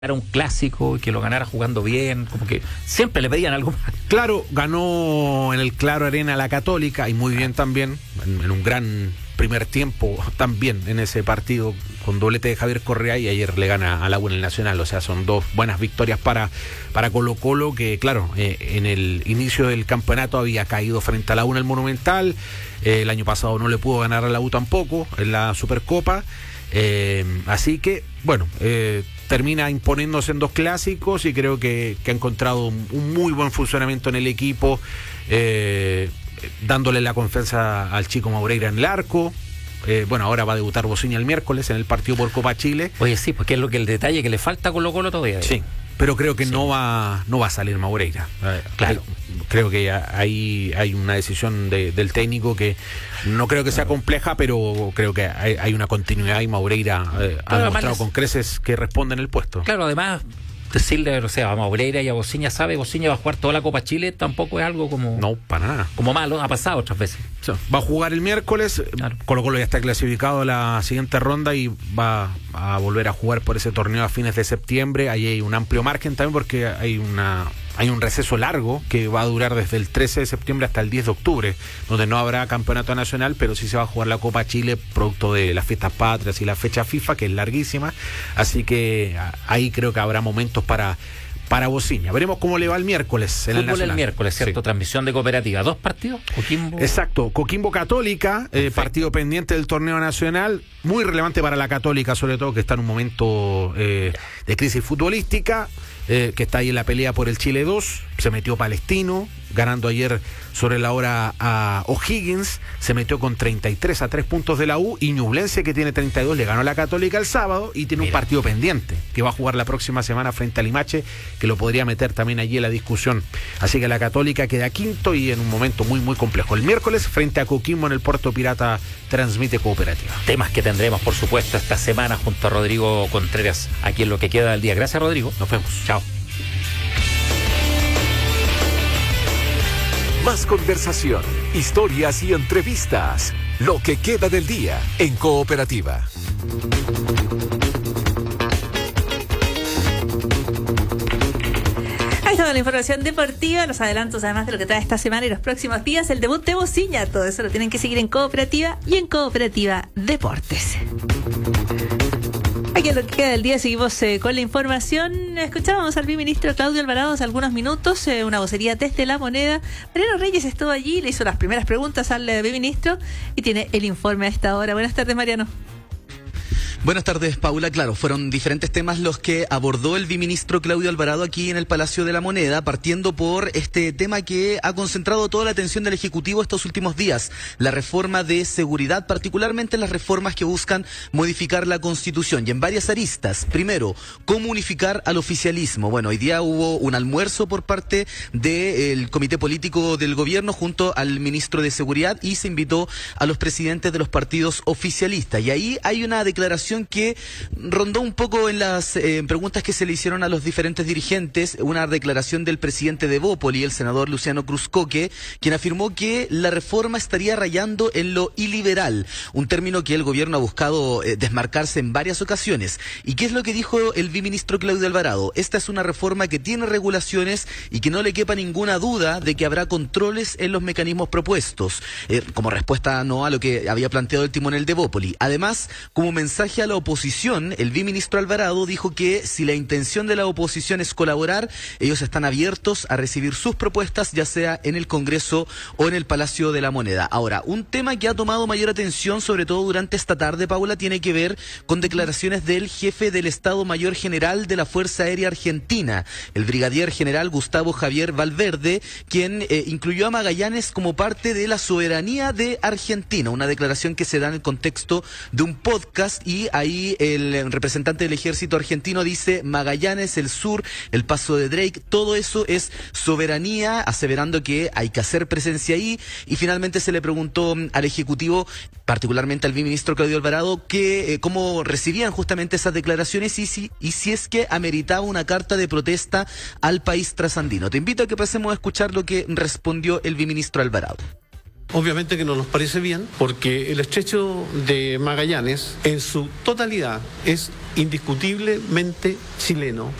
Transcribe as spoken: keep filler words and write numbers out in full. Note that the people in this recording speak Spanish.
Era un clásico y que lo ganara jugando bien, como que siempre le pedían algo más. Claro, ganó en el Claro Arena la Católica y muy bien también, en, en un gran primer tiempo también en ese partido con doblete de Javier Correa, y ayer le gana a la U en el Nacional. O sea, son dos buenas victorias para, para Colo Colo, que claro, eh, en el inicio del campeonato había caído frente a la U en el Monumental, eh, el año pasado no le pudo ganar a la U tampoco en la Supercopa, eh, así que bueno, eh, termina imponiéndose en dos clásicos y creo que, que ha encontrado un, un muy buen funcionamiento en el equipo, eh, dándole la confianza al chico Maureira en el arco. Eh, bueno, ahora va a debutar Bociña el miércoles en el partido por Copa Chile. Oye, sí, porque es lo que el detalle que le falta a Colo Colo todavía. Sí, pero creo que sí. no va no va a salir Maureira. Eh, claro. Creo que ahí hay una decisión de, del técnico que no creo que sea compleja, pero creo que hay, hay una continuidad y Maureira eh, ha claro, demostrado es... con creces que responde en el puesto. Claro, además decirle, o sea, a Maureira y a Bociña, sabe, Bociña va a jugar toda la Copa Chile, tampoco es algo como... No, para nada. Como malo, ha pasado otras veces. O sea, va a jugar el miércoles, claro. Colo Colo ya está clasificado a la siguiente ronda y va a volver a jugar por ese torneo a fines de septiembre. Ahí hay un amplio margen también porque hay una... Hay un receso largo que va a durar desde el trece de septiembre hasta el diez de octubre, donde no habrá campeonato nacional, pero sí se va a jugar la Copa Chile, producto de las fiestas patrias y la fecha FIFA, que es larguísima. Así que ahí creo que habrá momentos para, para Bociña. Veremos cómo le va el miércoles en el Fútbol el miércoles, ¿cierto? Sí. Transmisión de Cooperativa. ¿Dos partidos? Coquimbo. Exacto. Coquimbo Católica, eh, partido pendiente del torneo nacional. Muy relevante para la Católica, sobre todo, que está en un momento eh, de crisis futbolística. Eh, que está ahí en la pelea por el Chile dos, se metió Palestino, ganando ayer sobre la hora a O'Higgins, se metió con treinta y tres a tres puntos de la U, y Ñublense, que tiene treinta y dos, le ganó a la Católica el sábado y tiene Mira. un partido pendiente, que va a jugar la próxima semana frente a Limache, que lo podría meter también allí en la discusión. Así que la Católica queda quinto y en un momento muy muy complejo. El miércoles, frente a Coquimbo en el Puerto Pirata, transmite Cooperativa. Temas que tendremos, por supuesto, esta semana junto a Rodrigo Contreras, aquí en lo que queda del día. Gracias, Rodrigo. Nos vemos. Chao. Más conversación, historias y entrevistas. Lo que queda del día en Cooperativa. Ahí está la información deportiva, los adelantos además de lo que trae esta semana y los próximos días, el debut de Bociña. Todo eso lo tienen que seguir en Cooperativa y en Cooperativa Deportes. Aquí en lo que queda del día seguimos eh, con la información. Escuchábamos al viceministro Claudio Alvarado hace algunos minutos, eh, una vocería desde La Moneda. Mariano Reyes estuvo allí, le hizo las primeras preguntas al eh, viceministro y tiene el informe a esta hora. Buenas tardes, Mariano. Buenas tardes, Paula. Claro, fueron diferentes temas los que abordó el viceministro Claudio Alvarado aquí en el Palacio de la Moneda, partiendo por este tema que ha concentrado toda la atención del Ejecutivo estos últimos días, la reforma de seguridad, particularmente las reformas que buscan modificar la Constitución, y en varias aristas. Primero, cómo unificar al oficialismo. Bueno, hoy día hubo un almuerzo por parte del Comité Político del Gobierno junto al ministro de Seguridad y se invitó a los presidentes de los partidos oficialistas, y ahí hay una declaración que rondó un poco en las eh, preguntas que se le hicieron a los diferentes dirigentes, una declaración del presidente de Bópoli, el senador Luciano Cruzcoque, quien afirmó que la reforma estaría rayando en lo iliberal, un término que el gobierno ha buscado eh, desmarcarse en varias ocasiones. ¿Y qué es lo que dijo el viceministro Claudio Alvarado? Esta es una reforma que tiene regulaciones y que no le quepa ninguna duda de que habrá controles en los mecanismos propuestos, eh, como respuesta no a lo que había planteado el timonel de Bópoli. Además, como mensaje a la oposición, el viceministro Alvarado dijo que si la intención de la oposición es colaborar, ellos están abiertos a recibir sus propuestas, ya sea en el Congreso o en el Palacio de la Moneda. Ahora, un tema que ha tomado mayor atención, sobre todo durante esta tarde, Paula, tiene que ver con declaraciones del jefe del Estado Mayor General de la Fuerza Aérea Argentina, el brigadier general Gustavo Javier Valverde, quien eh, incluyó a Magallanes como parte de la soberanía de Argentina, una declaración que se da en el contexto de un podcast, y ahí el representante del ejército argentino dice: Magallanes, el sur, el paso de Drake, todo eso es soberanía, aseverando que hay que hacer presencia ahí. Y finalmente se le preguntó al Ejecutivo, particularmente al viceministro Claudio Alvarado, que eh, cómo recibían justamente esas declaraciones y si, y si es que ameritaba una carta de protesta al país trasandino. Te invito a que pasemos a escuchar lo que respondió el viceministro Alvarado. Obviamente que no nos parece bien, porque el estrecho de Magallanes en su totalidad es indiscutiblemente chileno.